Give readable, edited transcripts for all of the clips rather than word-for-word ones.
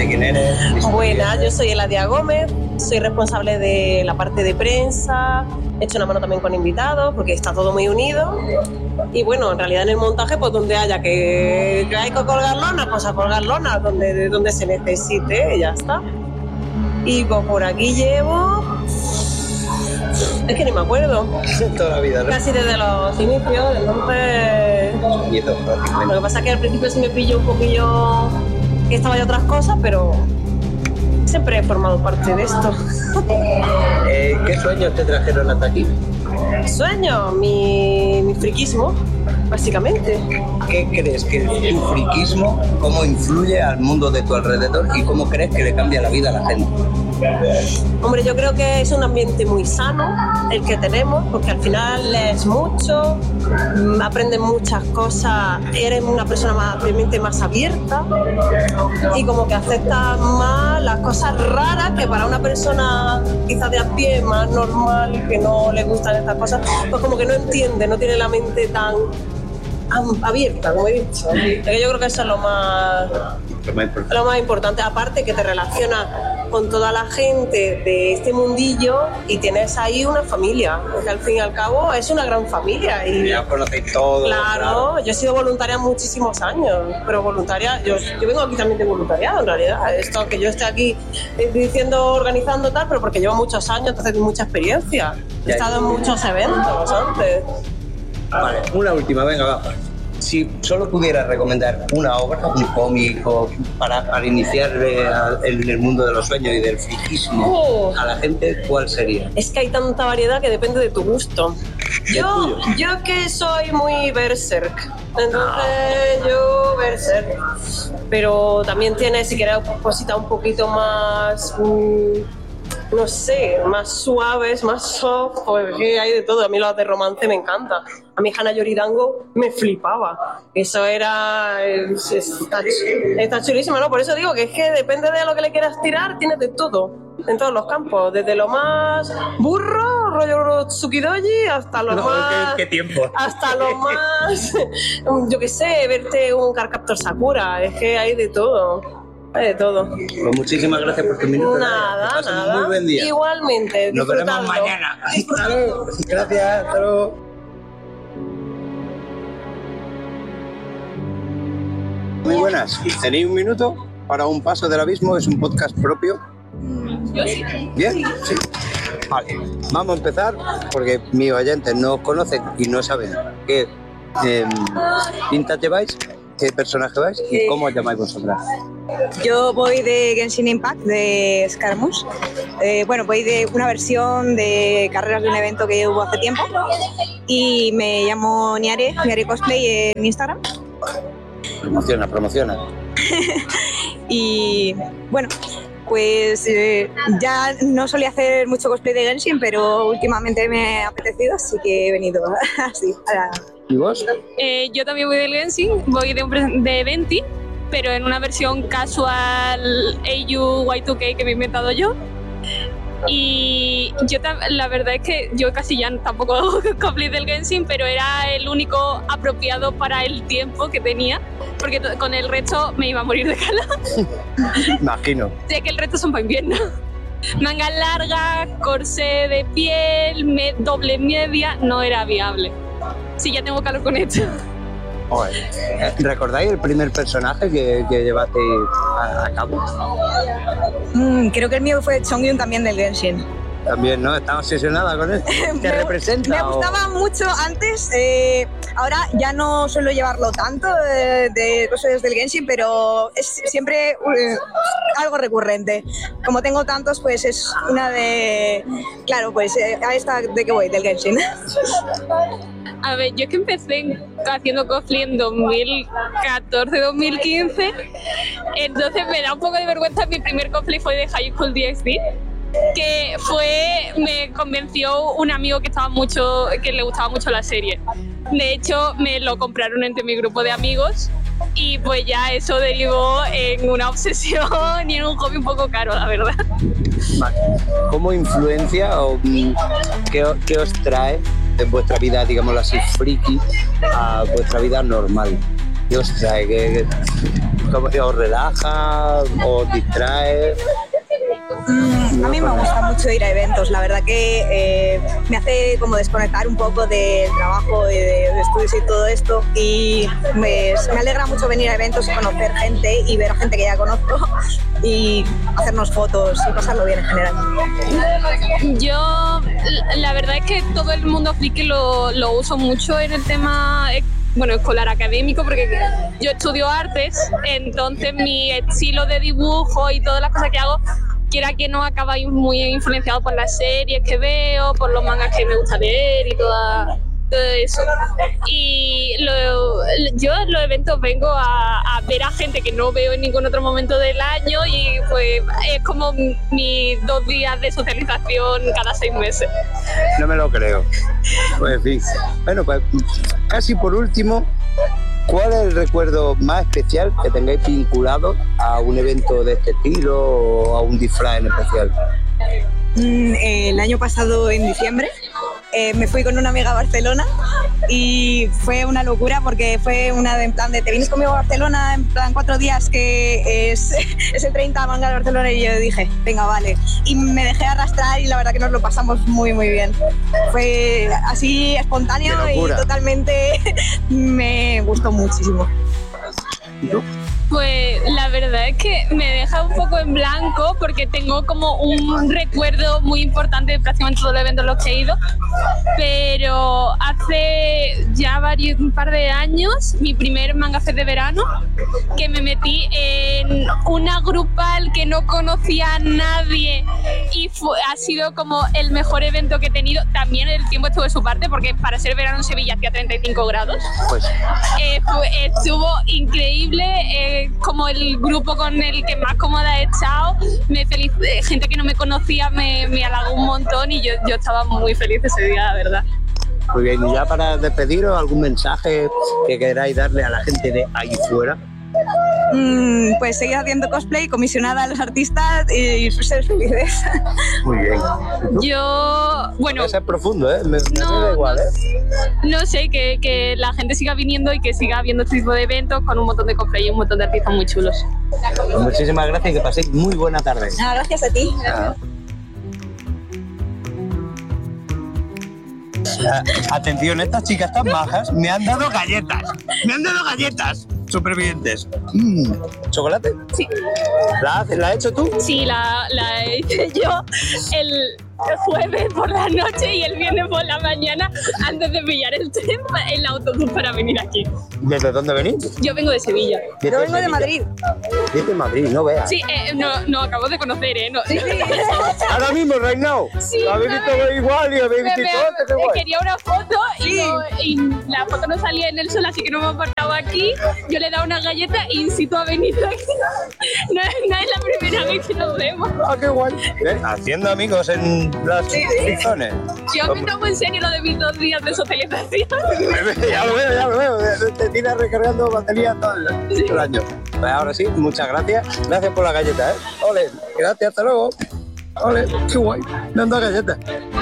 quién eres. Buenas, yo soy Eladia Gómez, soy responsable de la parte de prensa, he hecho una mano también con invitados porque está todo muy unido. Y bueno, en realidad en el montaje, pues donde haya que hay que colgar lonas, pues a colgar lonas donde se necesite, y ya está. Y pues por aquí llevo... Es que ni me acuerdo. Toda la vida, ¿no? Casi desde los inicios, entonces... Y eso, prácticamente. Lo que pasa es que al principio sí me pilló un poquillo que estaba de otras cosas, pero siempre he formado parte de esto. ¿Qué sueños te trajeron hasta aquí? Sueño, mi friquismo, básicamente. ¿Qué crees que tu friquismo, cómo influye al mundo de tu alrededor y cómo crees que le cambia la vida a la gente? Hombre, yo creo que es un ambiente muy sano el que tenemos, porque al final lees mucho, aprendes muchas cosas, eres una persona realmente más abierta y como que aceptas más las cosas raras que para una persona quizás de a pie, más normal, que no le gustan estas cosas, pues como que no entiende, no tiene la mente tan abierta, como he dicho. Yo creo que eso es lo más importante, aparte que te relacionas con toda la gente de este mundillo y tienes ahí una familia, porque al fin y al cabo es una gran familia. Y ya conocéis todo. Claro, yo he sido voluntaria muchísimos años, pero voluntaria, yo vengo aquí también de voluntariado en realidad. Esto que yo esté aquí diciendo, organizando tal, pero porque llevo muchos años, entonces tengo mucha experiencia. He estado en muchos eventos antes. Vale, una última, venga, va. Si solo pudieras recomendar una obra, un cómic para iniciar en el mundo de los sueños y del friquismo a la gente, ¿cuál sería? Es que hay tanta variedad que depende de tu gusto. Yo que soy muy berserk, entonces yo berserk. Pero también tiene, si quieres, cositas un poquito más... no sé, más suaves, más soft, porque hay de todo. A mí los de romance me encanta. A mí Hana Yoridango me flipaba. Eso era... está chulísimo, ¿no? Por eso digo que es que depende de lo que le quieras tirar, tienes de todo, en todos los campos. Desde lo más burro, rollo Tsukidoji, hasta lo más... ¿Qué tiempo? Hasta lo más... yo qué sé, verte un Cardcaptor Sakura. Es que hay de todo. De todo. Pues muchísimas gracias por tu minuto. Nada. Muy buen día. Igualmente. Nos veremos mañana. Gracias, hasta luego. Muy buenas. ¿Tenéis un minuto para Un Paso del Abismo? Es un podcast propio. ¿Bien? Sí. Vale. Vamos a empezar porque mis oyentes no os conocen y no saben qué pintas lleváis, qué personaje vais y cómo os llamáis vosotras. Yo voy de Genshin Impact, de Scaramouche. Voy de una versión de carreras de un evento que hubo hace tiempo y me llamo Niare Cosplay en Instagram. Promociona. Y bueno, pues ya no solía hacer mucho cosplay de Genshin, pero últimamente me ha apetecido, así que he venido así. ¿Y vos? Yo también voy del Genshin, voy de Venti, pero en una versión casual AU Y2K que me he inventado yo. Y yo la verdad es que yo casi ya tampoco hago cosplay del Genshin, pero era el único apropiado para el tiempo que tenía, porque con el resto me iba a morir de calor. Imagino. Sé que el resto son para invierno. Mangas largas, corsé de piel, doble media, no era viable. Sí, ya tengo calor con esto. ¿Recordáis el primer personaje que llevaste a cabo? Creo que el mío fue Chongyun, también del Genshin. También, ¿no? ¿Estás obsesionada con él? ¿Te representa? Me gustaba mucho antes, ahora ya no suelo llevarlo tanto de cosas del Genshin, pero es siempre algo recurrente. Como tengo tantos, pues es una de... Claro, pues a esta de que voy, del Genshin. A ver, yo es que empecé haciendo cosplay en 2014-2015, entonces me da un poco de vergüenza. Mi primer cosplay fue de High School DxD, que me convenció un amigo que le gustaba mucho la serie. De hecho, me lo compraron entre mi grupo de amigos y pues ya eso derivó en una obsesión y en un hobby un poco caro, la verdad. Vale. ¿Cómo influencia o qué os trae en vuestra vida, digámoslo así, friki, a vuestra vida normal? ¿Qué os trae? ¿Cómo te os relaja? ¿Os distrae? A mí me gusta mucho ir a eventos, la verdad que me hace como desconectar un poco del trabajo, de estudios y todo esto, y me alegra mucho venir a eventos y conocer gente y ver a gente que ya conozco y hacernos fotos y pasarlo bien en general. Yo, la verdad es que todo el mundo friki lo uso mucho en el tema escolar, académico, porque yo estudio artes, entonces mi estilo de dibujo y todas las cosas que hago, quiera que no, acaba muy influenciado por las series que veo, por los mangas que me gusta leer y todo eso. Y yo en los eventos vengo a ver a gente que no veo en ningún otro momento del año, y pues es como mis 2 días de socialización cada 6 meses. No me lo creo. Pues en fin. Bueno, pues casi por último, ¿cuál es el recuerdo más especial que tengáis vinculado a un evento de este estilo o a un disfraz en especial? El año pasado, en diciembre, me fui con una amiga a Barcelona y fue una locura porque fue una en plan de te vienes conmigo a Barcelona en plan 4 días que es el 30 manga de Barcelona, y yo dije, venga, vale. Y me dejé arrastrar y la verdad que nos lo pasamos muy muy bien. Fue así espontáneo y totalmente me gustó muchísimo. ¿Y tú? Pues la verdad es que me deja un poco en blanco porque tengo como un recuerdo muy importante de prácticamente todos los eventos a los que he ido, pero hace ya un par de años, mi primer Manga Fest de verano, que me metí en una grupal que no conocía a nadie y ha sido como el mejor evento que he tenido. También el tiempo estuvo de su parte porque para ser verano en Sevilla hacía 35 grados. Pues estuvo increíble. Como el grupo con el que más cómoda he estado, gente que no me conocía me halagó un montón y yo estaba muy feliz ese día, la verdad. Muy bien, y ya para despediros, ¿algún mensaje que queráis darle a la gente de ahí fuera? Pues seguir haciendo cosplay, comisionada a los artistas y ser felices. Muy bien. Yo, bueno... Puede ser profundo, ¿eh? Me da igual, ¿eh? No sé, que la gente siga viniendo y que siga habiendo este tipo de eventos con un montón de cosplay y un montón de artistas muy chulos. Pues muchísimas gracias y que paséis muy buena tarde. Gracias a ti. Atención, estas chicas tan majas me han dado galletas. ¡Me han dado galletas! Supervivientes. ¿Chocolate? Sí. ¿La has hecho tú? Sí, la hice yo el jueves por la noche y el viernes por la mañana antes de pillar el autobús para venir aquí. ¿Desde dónde venís? Yo vengo de Sevilla. Yo vengo de Madrid. Desde Madrid, no veas. Sí, no acabo de conocer, ¿eh? No. Sí. Ahora mismo, right now. Sí, lo habéis visto igual y habéis visto todo. Quería una foto y la foto no salía en el sol, así que no me he apartado aquí. Yo le he dado una galleta e incito a venir aquí. No es la primera vez que nos vemos. Ah, qué guay. Haciendo amigos en las zonas. Yo me tomo en serio lo de mis 2 días de socialización. Ya lo veo. Te tiras recargando baterías todo el año. Pues ahora sí, muchas gracias. Gracias por la galleta, ¿eh? Ole, gracias, hasta luego. Ole, qué guay. Me han dado galletas.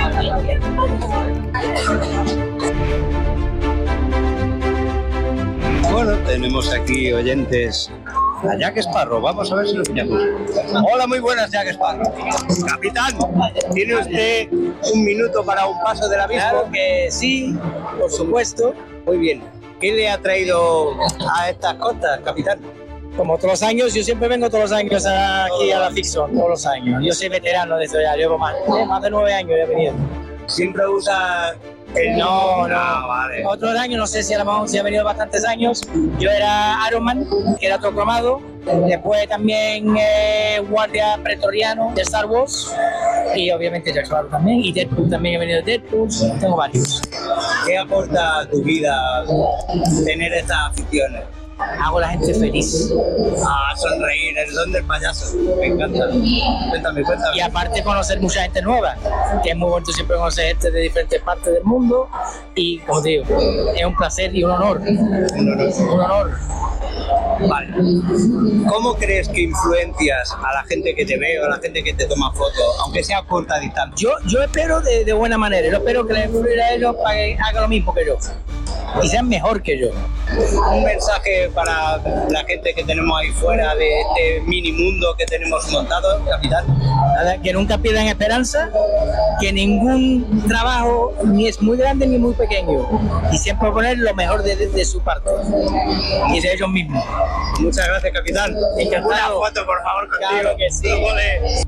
Bueno, tenemos aquí oyentes a Jack Sparrow. Vamos a ver si lo pillamos. Hola, muy buenas, Jack Sparrow. Capitán, ¿tiene usted un minuto para un paso del abismo? Claro que sí, por supuesto. Muy bien. ¿Qué le ha traído a estas costas, capitán? Como todos los años, yo siempre vengo todos los años aquí a la Fiction, todos los años. Yo soy veterano de esto ya, llevo más de 9 años ya he venido. ¿Siempre usa el No, vale. Otros años, no sé si a lo mejor si ha venido bastantes años. Yo era Iron Man, que era otro cromado. Después también guardia pretoriano de Star Wars. Y obviamente Jack Sparrow también. Y Deadpool también he venido de Deadpool. Tengo varios. ¿Qué aporta a tu vida tener estas aficiones? Hago a la gente feliz. A sonreír, el son del payaso. Me encanta. Cuéntame. Y aparte conocer mucha gente nueva, que es muy bueno siempre conocer gente de diferentes partes del mundo. Y como te digo, es un placer y un honor. Un honor. Vale. ¿Cómo crees que influencias a la gente que te ve o a la gente que te toma fotos, aunque sea a corta distancia? Yo espero de buena manera. Yo espero que le influya a ellos para que haga lo mismo que yo. y sean mejor que yo. Un mensaje para la gente que tenemos ahí fuera de este mini mundo que tenemos montado, capitán. Nada, que nunca pierdan esperanza, que ningún trabajo ni es muy grande ni muy pequeño, y siempre poner lo mejor de su parte y de ellos mismos. Muchas gracias, capitán. Encantado. Una foto, por favor, contigo. Claro que sí. Ole.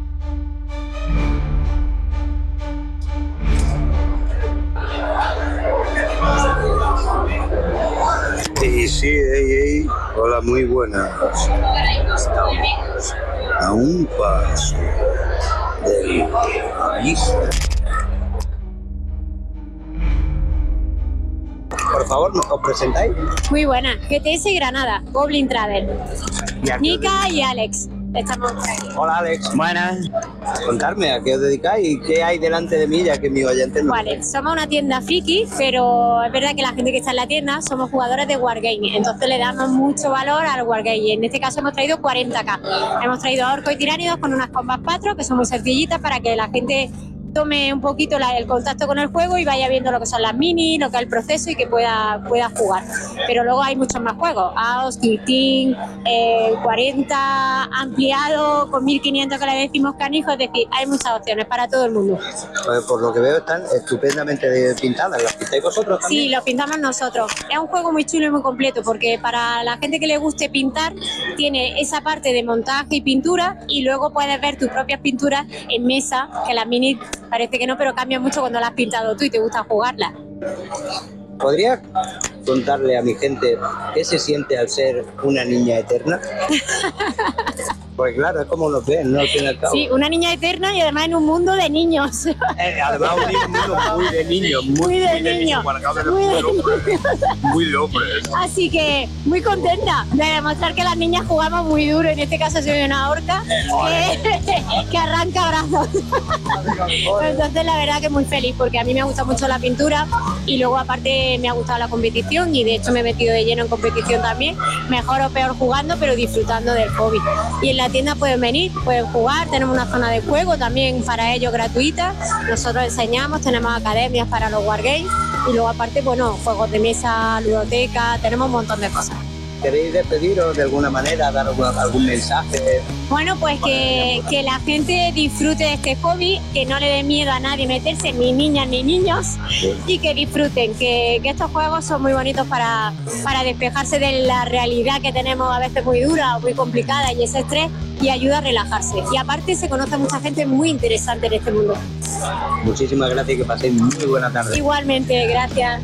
Sí, ey. Hola, muy buenas. Estamos a un paso del abismo. Por favor, ¿os presentáis? Muy buena. GTS Granada, Goblin Travel. Nika y Alex. Estamos por aquí. Hola, Alex. Buenas. Contarme a qué os dedicáis y qué hay delante de mí, ya que mis oyentes no. Vale, somos una tienda friki, pero es verdad que la gente que está en la tienda somos jugadores de Wargame, entonces le damos mucho valor al Wargame. En este caso hemos traído 40k. Hemos traído orcos y tiránidos con unas combas patro que son muy sencillitas para que la gente tome un poquito el contacto con el juego y vaya viendo lo que son las mini, lo que es el proceso y que pueda jugar. Pero luego hay muchos más juegos, AOS, King, 40 ampliado con 1500 que le decimos canijo, es decir, hay muchas opciones para todo el mundo. Pues por lo que veo están estupendamente pintadas. ¿Las pintáis vosotros también? Sí, lo pintamos nosotros. Es un juego muy chulo y muy completo porque para la gente que le guste pintar tiene esa parte de montaje y pintura y luego puedes ver tus propias pinturas en mesa, que las mini parece que no, pero cambia mucho cuando las has pintado tú y te gusta jugarlas. ¿Podrías contarle a mi gente qué se siente al ser una niña eterna? Pues claro, es como nos ven, ¿no? Al fin y al cabo. Sí, una niña eterna y además en un mundo de niños. Además, un mundo muy de niños. Muy de niños. Muy de hombres. Así que muy contenta de demostrar que las niñas jugamos muy duro. En este caso soy una orca que arranca brazos. Entonces la verdad que muy feliz porque a mí me gusta mucho la pintura y luego aparte me ha gustado la competición y de hecho me he metido de lleno en competición también. Mejor o peor jugando, pero disfrutando del hobby. Y en la tienda pueden venir, pueden jugar, tenemos una zona de juego también para ellos gratuita. Nosotros enseñamos, tenemos academias para los wargames y luego aparte, bueno, juegos de mesa, ludoteca, tenemos un montón de cosas. ¿Queréis despediros de alguna manera, dar algún mensaje? Bueno, pues que la gente disfrute de este hobby, que no le dé miedo a nadie meterse, ni niñas ni niños, y que disfruten, que estos juegos son muy bonitos para despejarse de la realidad que tenemos a veces muy dura o muy complicada y ese estrés, y ayuda a relajarse. Y aparte se conoce mucha gente muy interesante en este mundo. Muchísimas gracias y que paséis muy buena tarde. Igualmente, gracias.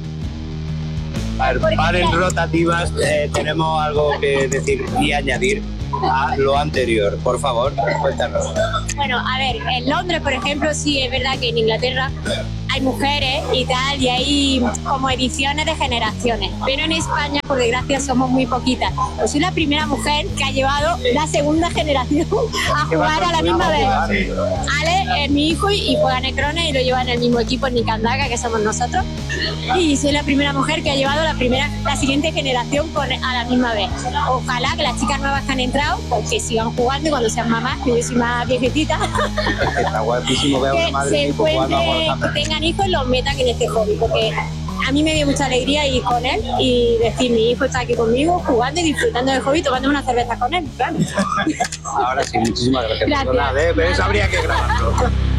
Para en rotativas tenemos algo que decir y añadir a lo anterior. Por favor, cuéntanos. Bueno, a ver, en Londres, por ejemplo, sí es verdad que en Inglaterra hay mujeres y tal, y hay como ediciones de generaciones. Pero en España, por desgracia, somos muy poquitas. Yo soy la primera mujer que ha llevado la segunda generación a jugar a la misma vez. Ale es mi hijo y juega Necrones y lo lleva en el mismo equipo en Nicandaga, que somos nosotros. Y soy la primera mujer que ha llevado la siguiente generación a la misma vez. Ojalá que las chicas nuevas que han entrado, pues, que sigan jugando y cuando sean mamás, que yo soy más viejecita, Está guapísimo ver a una que madre se y hijo jugando a encuentren, Warhammer. que tengan hijos y los metan en este hobby, porque a mí me dio mucha alegría ir con él y decir, mi hijo está aquí conmigo jugando y disfrutando del hobby, tomando una cerveza con él. Claro. Ahora sí, muchísimas gracias. Gracias. Pero eso habría que grabarlo.